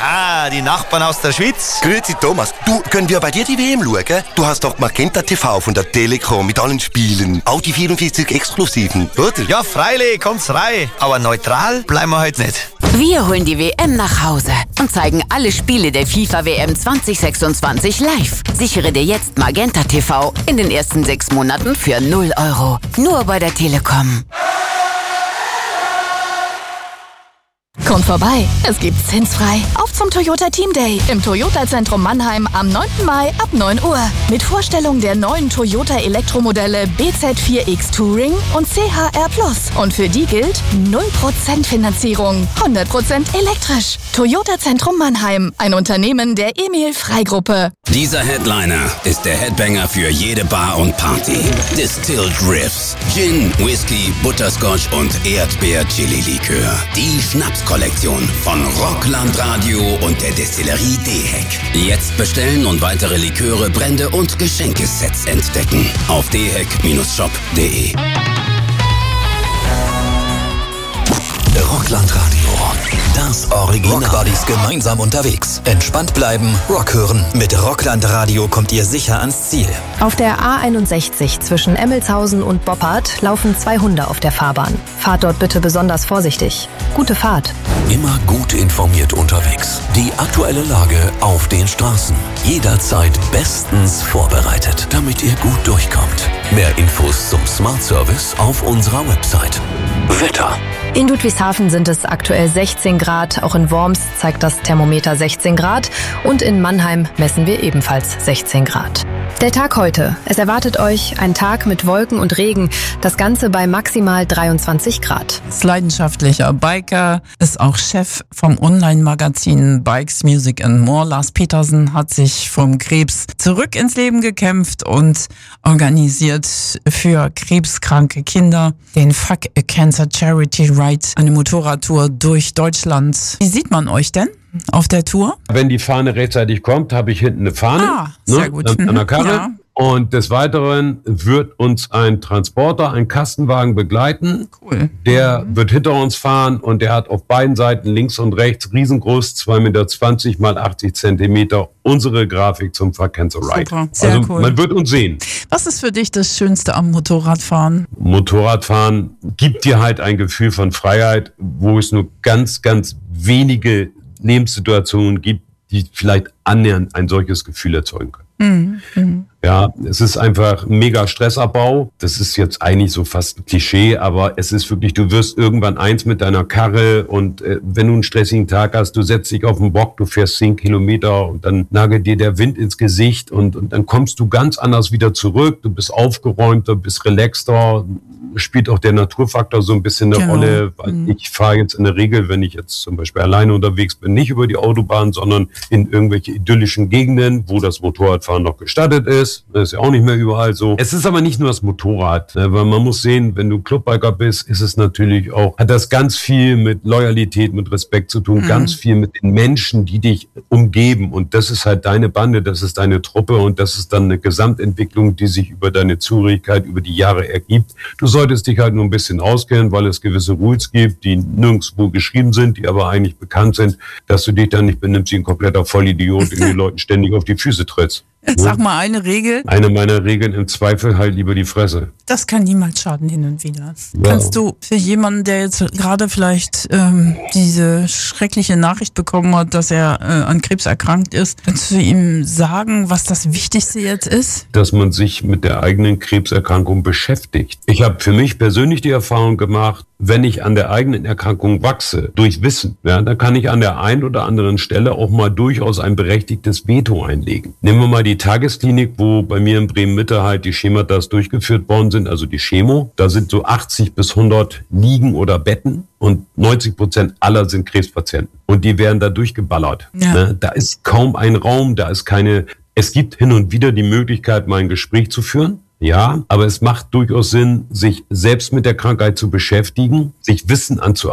Ah, die Nachbarn aus der Schweiz. Grüezi Thomas, du, können wir bei dir die WM schauen? Du hast doch Magenta TV von der Telekom mit allen Spielen, auch die 44 Exklusiven, oder? Ja, freilich, kommt's rein. Aber neutral bleiben wir heute nicht. Wir holen die WM nach Hause und zeigen alle Spiele der FIFA-WM 2026 live. Sichere dir jetzt Magenta TV in den ersten 6 Monaten für 0 €. Nur bei der Telekom. Kommt vorbei, es gibt zinsfrei. Auf zum Toyota Team Day im Toyota Zentrum Mannheim am 9. Mai ab 9 Uhr. Mit Vorstellung der neuen Toyota Elektromodelle BZ4X Touring und CHR Plus. Und für die gilt 0% Finanzierung, 100% elektrisch. Toyota Zentrum Mannheim, ein Unternehmen der Emil Frey Gruppe. Dieser Headliner ist der Headbanger für jede Bar und Party. Distilled Riffs, Gin, Whisky, Butterscotch und Erdbeer-Chili-Likör. Die Schnapskollektion von Rockland Radio und der Destillerie Dehek. Jetzt bestellen und weitere Liköre, Brände und Geschenkesets entdecken auf dehek-shop.de. Rockland Radio, das Original. Rockbuddies gemeinsam unterwegs. Entspannt bleiben, Rock hören. Mit Rockland Radio kommt ihr sicher ans Ziel. Auf der A61 zwischen Emmelshausen und Boppard laufen 2 Hunde auf der Fahrbahn. Fahrt dort bitte besonders vorsichtig. Gute Fahrt. Immer gut informiert unterwegs. Die aktuelle Lage auf den Straßen. Jederzeit bestens vorbereitet, damit ihr gut durchkommt. Mehr Infos zum Smart Service auf unserer Website. Wetter. In Ludwigshafen sind es aktuell 16 Grad. Auch in Worms zeigt das Thermometer 16 Grad. Und in Mannheim messen wir ebenfalls 16 Grad. Der Tag heute. Es erwartet euch ein Tag mit Wolken und Regen. Das Ganze bei maximal 23 Grad. Ist leidenschaftlicher Biker, ist auch Chef vom Online-Magazin Bikes, Music and More. Lars Petersen hat sich vom Krebs zurück ins Leben gekämpft und organisiert für krebskranke Kinder den Fuck a Cancer Charity Ride, eine Motorradtour durch Deutschland. Wie sieht man euch denn auf der Tour? Wenn die Fahne rechtzeitig kommt, habe ich hinten eine Fahne sehr gut. An der Karre. Ja. Und des Weiteren wird uns ein Transporter, ein Kastenwagen begleiten. Cool. Der wird hinter uns fahren und der hat auf beiden Seiten links und rechts riesengroß 2,20 Meter mal 80 Zentimeter unsere Grafik zum Fuck Cancer Ride. Super, sehr also cool. Man wird uns sehen. Was ist für dich das Schönste am Motorradfahren? Motorradfahren gibt dir halt ein Gefühl von Freiheit, wo es nur ganz, ganz wenige Lebenssituationen gibt, die vielleicht annähernd ein solches Gefühl erzeugen können. Ja, es ist einfach mega Stressabbau. Das ist jetzt eigentlich so fast ein Klischee, aber es ist wirklich, du wirst irgendwann eins mit deiner Karre und wenn du einen stressigen Tag hast, du setzt dich auf den Bock, du fährst 10 Kilometer und dann nagelt dir der Wind ins Gesicht und dann kommst du ganz anders wieder zurück. Du bist aufgeräumter, bist relaxter, spielt auch der Naturfaktor so ein bisschen eine Rolle, weil ich fahre jetzt in der Regel, wenn ich jetzt zum Beispiel alleine unterwegs bin, nicht über die Autobahn, sondern in irgendwelche idyllischen Gegenden, wo das Motorradfahren noch gestattet ist. Das ist ja auch nicht mehr überall so. Es ist aber nicht nur das Motorrad, weil man muss sehen, wenn du Clubbiker bist, ist es natürlich auch, hat das ganz viel mit Loyalität, mit Respekt zu tun, ganz viel mit den Menschen, die dich umgeben und das ist halt deine Bande, das ist deine Truppe und das ist dann eine Gesamtentwicklung, die sich über deine Zugehörigkeit über die Jahre ergibt. Du solltest dich halt nur ein bisschen auskennen, weil es gewisse Rules gibt, die nirgendwo geschrieben sind, die aber eigentlich bekannt sind, dass du dich dann nicht benimmst wie ein kompletter Vollidiot und den Leuten ständig auf die Füße trittst. Sag mal eine Regel. Eine meiner Regeln, im Zweifel halt lieber die Fresse. Das kann niemals schaden hin und wieder. Ja. Kannst du für jemanden, der jetzt gerade vielleicht diese schreckliche Nachricht bekommen hat, dass er an Krebs erkrankt ist, kannst du ihm sagen, was das Wichtigste jetzt ist? Dass man sich mit der eigenen Krebserkrankung beschäftigt. Ich habe für mich persönlich die Erfahrung gemacht, wenn ich an der eigenen Erkrankung wachse, durch Wissen, ja, dann kann ich an der einen oder anderen Stelle auch mal durchaus ein berechtigtes Veto einlegen. Nehmen wir mal die Tagesklinik, wo bei mir in Bremen-Mitte halt die Schematas durchgeführt worden sind, also die Chemo. Da sind so 80 bis 100 Liegen oder Betten und 90% aller sind Krebspatienten. Und die werden da durchgeballert. Ja. Ne? Da ist kaum ein Raum, da ist keine... Es gibt hin und wieder die Möglichkeit, mal ein Gespräch zu führen. Ja, aber es macht durchaus Sinn, sich selbst mit der Krankheit zu beschäftigen, sich Wissen anzueignen.